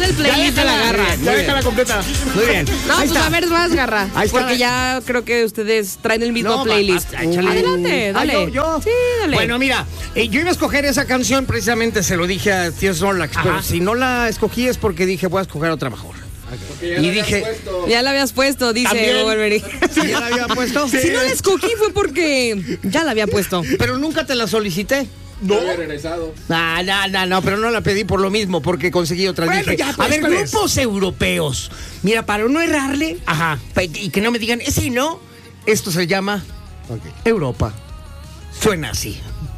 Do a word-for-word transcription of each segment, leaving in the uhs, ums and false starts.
el playlist de la garra. Ya déjala completa. Muy bien. No, Ahí pues está. a ver, vas, garra. Ahí está. Porque ya creo que ustedes traen el mismo No, va, playlist. va, échale. Adelante, Ah, dale. ¿yo, yo? Sí, dale. Bueno, mira, eh, yo iba a escoger esa canción, precisamente se lo dije a tío Snorlax, Ajá. pero si no la escogí es porque dije, voy a escoger otra mejor. Y dije, Ya la habías puesto, dice También. Wolverine. ¿ya la había puesto? Si no la escogí fue porque ya la había puesto. Pero nunca te la solicité. No. No, no, no, no, pero no la pedí por lo mismo, porque conseguí otra. Bueno, Dije, ya, pues, a ver, ¿cuál es? grupos europeos. Mira, para no errarle, Ajá. pa- y que no me digan, ese no, esto se llama Europa. Suena así.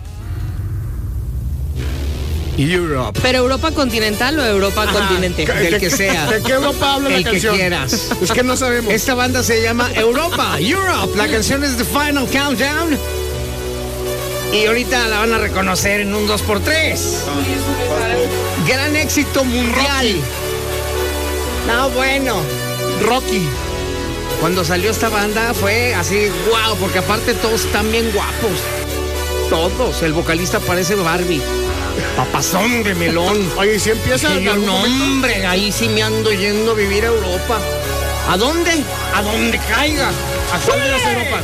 Europe. ¿Pero Europa continental o Europa continente? Del que sea. ¿De qué Europa habla la El que canción? quieras. Es que no sabemos. Esta banda se llama Europa, Europe. La canción es The Final Countdown. Y ahorita la van a reconocer en un dos por tres. Gran éxito mundial. No, bueno. Rocky. Cuando salió esta banda fue así, wow, porque aparte todos están bien guapos. Todos. El vocalista parece Barbie. Papazón de melón. Oye, ¿y si empieza Que en yo, algún no, momento? hombre, ahí sí me ando yendo a vivir a Europa. ¿A dónde? A donde caiga. ¿A cuál de las Europas?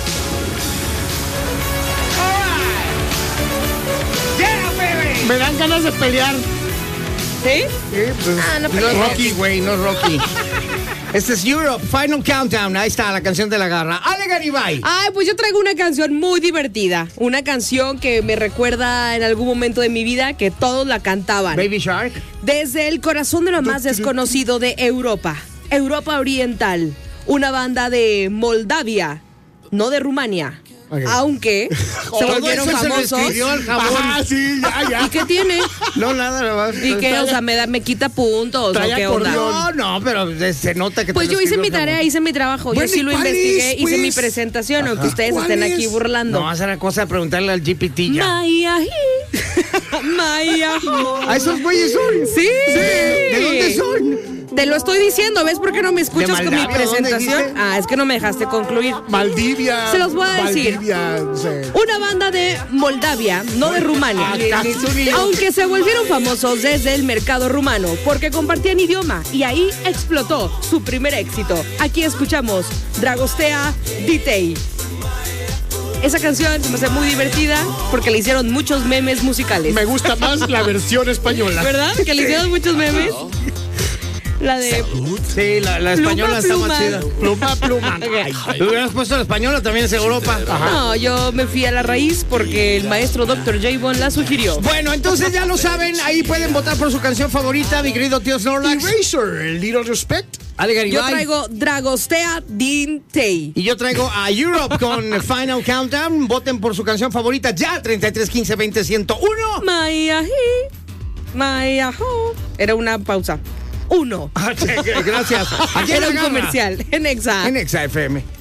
Me dan ganas de pelear. ¿Sí? Sí, pues, Ah, no, No pero es Rocky, güey, no es Rocky. Este es Europe, Final Countdown. Ahí está la canción de la garra. Ale Garibay. Ay, pues yo traigo una canción muy divertida. Una canción que me recuerda en algún momento de mi vida que todos la cantaban. Baby Shark. Desde el corazón de lo más desconocido de Europa, Europa Oriental, una banda de Moldavia, no de Rumania, Ok. aunque se Todo volvieron eso se lo famosos. escribió al jabón. Ah, sí, ya, ya. ¿Y qué tiene? No, nada, nada más. ¿Y qué? O sea, me, da, me quita puntos. ¿O Trae qué onda? acordeón. No, no, pero se nota que te Pues lo yo hice escribió mi el jabón. tarea, hice mi trabajo. Bueno, yo sí ¿y lo cuál investigué, es, hice mi pues? presentación, aunque ustedes ¿Cuál estén es? aquí burlando. No, hacer la cosa de preguntarle al G P T ya. Maya, Maya. ¿A esos güeyes son? Sí. ¿De dónde son? Te lo estoy diciendo, ¿ves por qué no me escuchas con mi Moldavia? ¿Dónde presentación? dijiste? Ah, es que no me dejaste concluir. Maldivia. Se los voy a decir. Maldivia, no sé. Una banda de Moldavia, no de Rumania. Ah, Ni tú ni yo. Aunque se volvieron famosos desde el mercado rumano porque compartían idioma y ahí explotó su primer éxito. Aquí escuchamos Dragostea Ditei. Esa canción se me hace muy divertida porque le hicieron muchos memes musicales. Me gusta más la versión española. ¿Verdad? Que le hicieron muchos memes. La de Sí, la, la española Pluma, está pluma. más chida. Pluma, pluma. Ay, ay. ¿Te hubieras puesto la española? También es Europa. No, yo me fui a la raíz porque el maestro doctor J-Bon la sugirió. Bueno, entonces ya lo saben, ahí pueden votar por su canción favorita, mi querido tío Snorlax. Eraser, Little Respect. Ale Yo Garibay. traigo Dragostea Dintei. Y yo traigo a Europe con Final Countdown. Voten por su canción favorita ya, treinta y tres, quince, veinte, ciento uno. Maya hi, Maya ho. Era una pausa. Uno. Gracias. Aquí en Era la un garra, comercial en Exa. En Exa F M.